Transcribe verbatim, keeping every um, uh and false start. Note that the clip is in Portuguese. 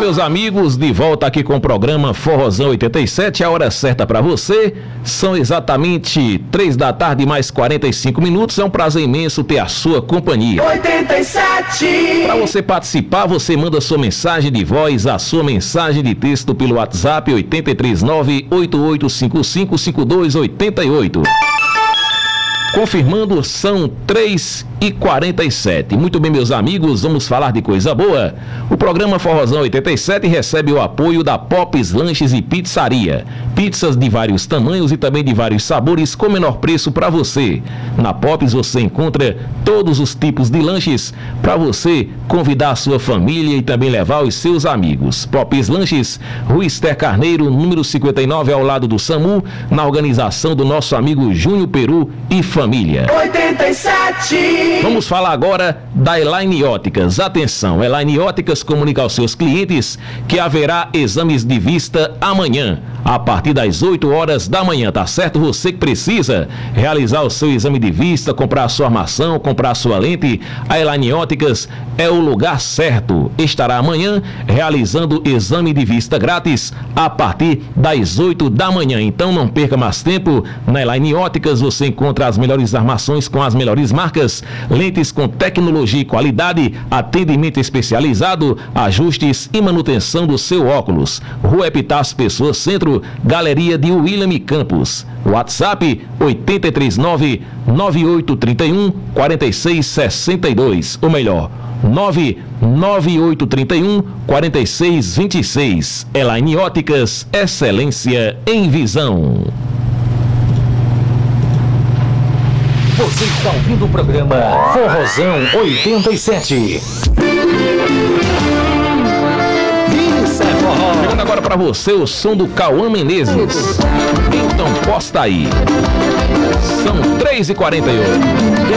meus amigos, de volta aqui com o programa Forrozão oitenta e sete, a hora certa para você. São exatamente três da tarde mais quarenta e cinco minutos. É um prazer imenso ter a sua companhia. oitenta e sete. Para você participar, você manda sua mensagem de voz, a sua mensagem de texto pelo WhatsApp oito três nove, oito oito cinco cinco, cinco dois oito oito. Confirmando, são três e quarenta e sete. Muito bem, meus amigos, vamos falar de coisa boa. O programa Forrozão oitenta e sete recebe o apoio da Pop's Lanches e Pizzaria. Pizzas de vários tamanhos e também de vários sabores com menor preço para você. Na Pop's você encontra todos os tipos de lanches para você convidar a sua família e também levar os seus amigos. Pop's Lanches, Rua Ester Carneiro, número cinquenta e nove, ao lado do SAMU, na organização do nosso amigo Júnior Peru e família. oitenta e sete. Vamos falar agora da Elaine Óticas. Atenção, Elaine Óticas comunica aos seus clientes que haverá exames de vista amanhã, a partir das oito horas da manhã, tá certo? Você que precisa realizar o seu exame de vista, comprar a sua armação, comprar a sua lente, a Elaine Óticas é o lugar certo. Estará amanhã realizando exame de vista grátis a partir das oito da manhã. Então não perca mais tempo. Na Elaine Óticas você encontra as melhores armações com as melhores marcas, lentes com tecnologia e qualidade, atendimento especializado, ajustes e manutenção do seu óculos. Rua Epitácio Pessoa Centro, Galeria de William Campos. WhatsApp oito três nove, nove oito três um, quatro seis seis dois, ou melhor, nove nove oito três um, quatro seis dois seis. Elaine Óticas, excelência em visão. Você está ouvindo o programa Forrozão oitenta e sete. Isso é forró. Chegando agora pra você o som do Cauã Menezes. Então posta aí. São três e quarenta e oito.